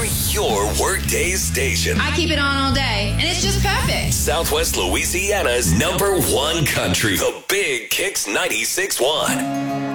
We're your workday station. I keep it on all day, and it's just perfect. Southwest Louisiana's #1 country. The Big Kicks 96.1.